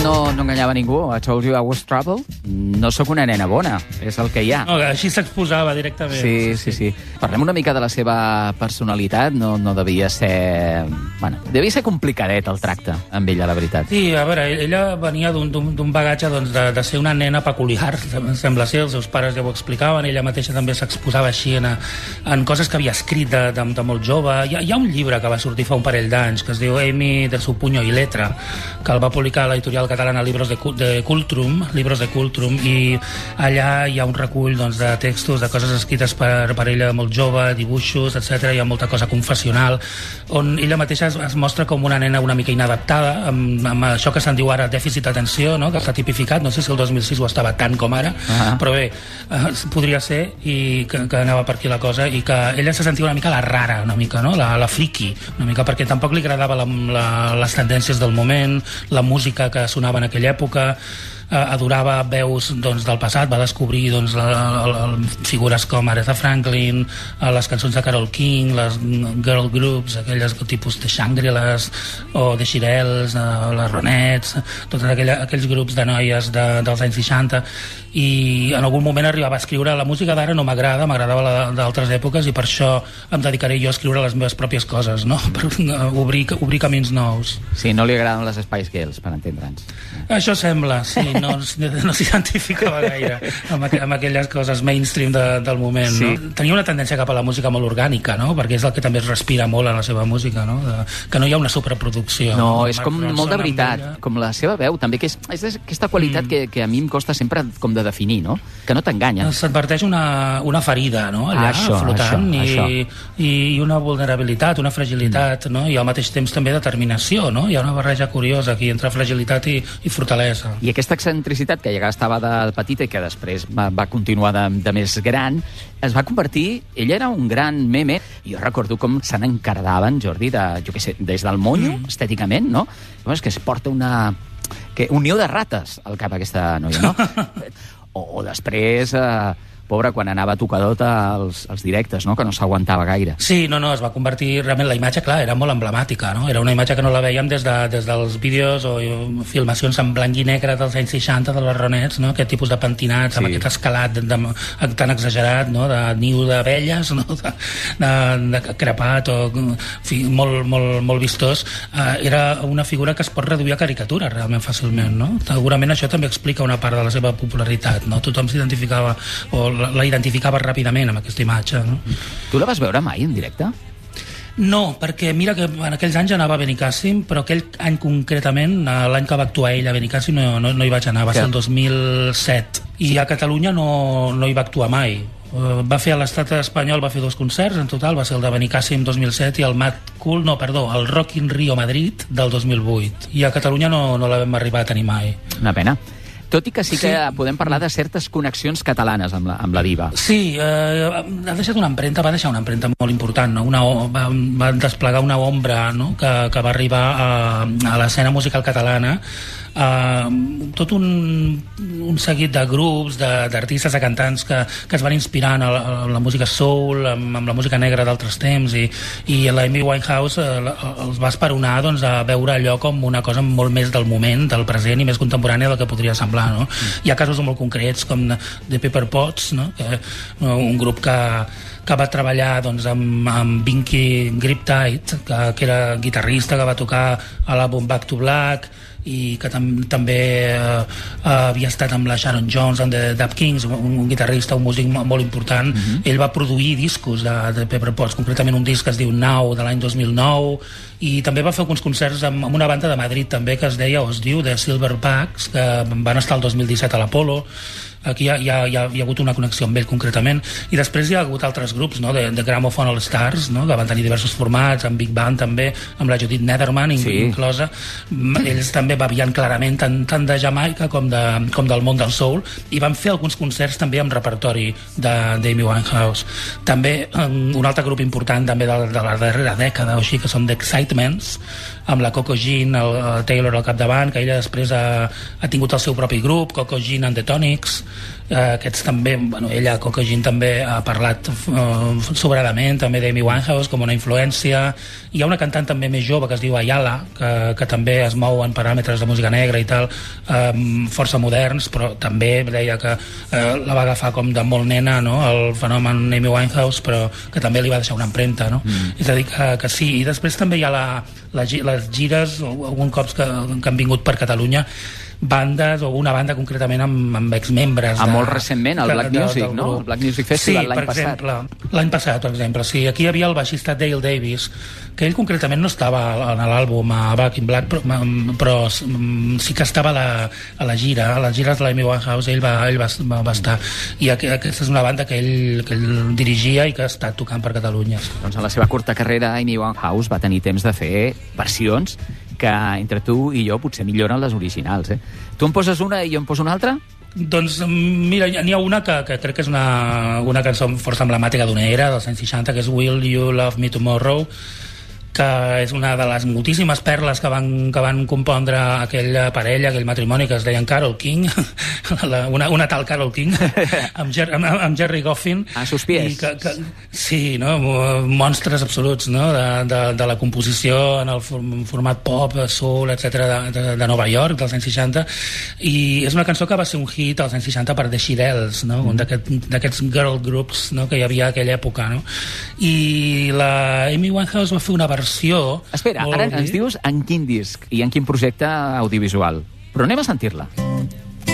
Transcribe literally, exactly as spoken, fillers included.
no, no enganyava ningú. I told you I was trouble. No sóc una nena bona, és el que hi ha. No, així s'exposava directament. Sí, sí, sí. Parlem una mica de la seva personalitat. No, no devia ser... Bueno, devia ser complicadet el tracte amb ella, la veritat. Sí, a veure, ella venia d'un bagatge doncs, de, de ser una nena peculiar, sembla ser, els seus pares ja ho explicaven, ella mateixa també s'exposava així en, en coses que havia escrit de, de, de molt jove. Hi ha, hi ha un llibre que va sortir fa un parell d'anys que es diu Amy de su puño y letra, que el va publicar l'editorial catalana Libros de, de Cultrum, Libros de Cultrum, i allà hi ha un recull doncs, de textos, de coses escrites per, per ella molt jove, dibuixos, etcètera. Hi ha molta cosa confessional, on ella mateixa es, es mostra com una nena una mica inadaptada, amb, amb això que se'n diu ara dèficit d'atenció, no? Que està tipificat, no sé si el dos mil sis ho estava tant com ara, uh-huh. Però bé, eh, podria ser, i que, que anava per aquí la cosa, i que ella se sentia una mica la rara, una mica, no? La, la friki, una mica, perquè tampoc li agradava la, la, les tendències del moment, la música que sonava en aquella època, adorava veus doncs, del passat, va descobrir doncs, la, la, la, figures com Aretha Franklin, les cançons de Carole King, les girl groups, aquelles tipus de Shangri-Las o de Shirelles, les Ronettes, tots aquella, aquells grups de noies de, dels anys seixanta, i en algun moment arribava a escriure la música d'ara no m'agrada, m'agradava la d'altres èpoques, i per això em dedicaré jo a escriure les meves pròpies coses, no? Per obrir, obrir camins nous. Sí, no li agraden les Spice Girls, per entendre'ns. Això sembla, sí, no, no s'identificava gaire amb, aqu amb aquelles coses mainstream de, del moment, sí. No? Tenia una tendència cap a la música molt orgànica, no? Perquè és el que també es respira molt en la seva música, no? De, que no hi ha una superproducció. No, és com molt de veritat, com la seva veu, també, que és, és aquesta qualitat mm. que, que a mi em costa sempre com de definir, no? Que no t'enganya. S'adverteix una, una ferida, no? Allà, això, flotant, això, i, això. I una vulnerabilitat, una fragilitat, mm. no? I al mateix temps també determinació, no? Hi ha una barreja curiosa aquí entre fragilitat i, i fortalesa. I aquesta excentricitat que ja estava de petita i que després va, va continuar de, de més gran, es va convertir... Ella era un gran meme. Jo recordo com se n'encardaven, Jordi, de, jo què sé, des del monyo, mm. estèticament, no? És que es porta una... Que, un niu de rates al cap aquesta noia, no? o, o després... Eh, pobra, quan anava tocadota als, als directes, no? Que no s'aguantava gaire. Sí, no, no, es va convertir... Realment la imatge, clar, era molt emblemàtica, no? Era una imatge que no la veiem des, de, des dels vídeos o filmacions en blanc i negre dels anys seixanta, de les Ronettes, no? Aquest tipus de pentinats, sí. Amb aquest escalat de, de, tan exagerat, no? De niu d'abelles, no? De, de, de crepat, o fi, molt, molt, molt vistós. Uh, era una figura que es pot reduir a caricatura, realment fàcilment, no? Segurament això també explica una part de la seva popularitat, no? Tothom s'identificava, o la, la identificava ràpidament amb aquesta imatge, no? Tu la vas veure mai en directe? No, perquè mira que en aquells anys anava a Benicàssim, però aquell any concretament, l'any que va actuar ell a Benicàssim, no, no, no hi vaig anar, va ser el dos mil set, i a Catalunya no, no hi va actuar mai. Uh, va fer a l'estat espanyol, va fer dos concerts en total, va ser el de Benicàssim dos mil set i el Mad Cool, no, perdó, el Rock in Rio Madrid del dos mil vuit, i a Catalunya no, no la vam arribar a tenir mai. Una pena. Tot i que sí que sí. Podem parlar de certes connexions catalanes amb la, amb la diva. Sí, eh, ha deixat una empremta, va deixar una empremta molt important, no? Una, va, va desplegar una ombra, no? que, que va arribar a, a l'escena musical catalana, Uh, tot un, un seguit de grups, d'artistes, de, de cantants que, que es van inspirar en la, en la música soul, amb, amb la música negra d'altres temps, i, i la Amy Winehouse uh, els va esperonar doncs, a veure allò com una cosa molt més del moment, del present, i més contemporània del que podria semblar, no? Mm. Hi ha casos molt concrets com The Pepper Potts, no? Que, uh, un grup que que va treballar doncs, amb, amb Binky Griptide, que, que era guitarrista, que va tocar a l'àlbum Back to Black, i que tam també eh, havia estat amb la Sharon Jones and the Dap Kings, un, un guitarrista, un músic molt important. Mm-hmm. Ell va produir discos de, de Pepper Potts, concretament un disc que es diu Now, de l'any dos mil nou, i també va fer alguns concerts amb, amb una banda de Madrid també que es deia, o es diu, The Silverbacks, que van estar el dos mil disset a l'Apolo. Aquí hi ha, hi, ha, hi, ha, hi ha hagut una connexió amb ell concretament, i després hi ha hagut altres grups, no? de, de Gramophone All Stars, no? Que van tenir diversos formats, amb Big Band també, amb la Judith Nederman, sí. Inclosa. Ells també bevien clarament tant, tant de Jamaica com, de, com del món del soul, i van fer alguns concerts també amb repertori d'Amy Winehouse. També un altre grup important també de, de la darrera dècada o així, que són The Excitements, amb la Coco Jean, el, el Taylor al capdavant, que ella després ha, ha tingut el seu propi grup, Coco Jean and the Tonics, eh, aquests també, bueno, ella, Coco Jean, també ha parlat eh, sobradament també d'Amy Winehouse com una influència. Hi ha una cantant també més jove que es diu Ayala, que, que també es mou en paràmetres de música negra i tal, eh, força moderns, però també deia que eh, la va agafar com de molt nena, no?, el fenomen Amy Winehouse, però que també li va deixar una empremta, no? Mm. És a dir, que, que sí. I després també hi ha la, la, les gires, alguns cops que, que han vingut per Catalunya, bandes, o una banda concretament amb, amb exmembres. Ah, molt recentment, el Black de, Music, de, no? El Black Music Festival, sí, l'any passat. Exemple, l'any passat, per exemple. Sí, aquí hi havia el baixista Dale Davis, que ell concretament no estava en l'àlbum a Back in Black, però, però sí que estava a la, a la gira, a les gires de l'Amy Winehouse, ell, va, ell va, va, va estar. I aquesta és una banda que ell, que ell dirigia i que ha estat tocant per Catalunya. Doncs en la seva curta carrera, Amy Winehouse va tenir temps de fer versions que entre tu i jo potser milloren les originals, eh? Tu em poses una i jo em poso una altra? Doncs mira, n'hi ha una que, que crec que és una, una cançó força emblemàtica d'una era, dels anys seixanta, que és Will You Love Me Tomorrow, que és una de les moltíssimes perles que van, que van compondre aquella parella, aquell matrimoni que es deien Carole King, la, una, una tal Carole King, amb, Jer, amb, amb Jerry Goffin. A sus pies. I que, que, sí, no? Monstres absoluts, no?, de, de, de la composició en el format pop, soul, etcètera, de, de, de Nova York, dels anys seixanta, i és una cançó que va ser un hit als anys seixanta per The Shirelles, no?, un d'aquests aquest girl groups, no?, que hi havia a aquella època, no? I la Amy Winehouse va fer una versió. Espera, ara ens dius en quin disc i en quin projecte audiovisual, però anem a sentir-la.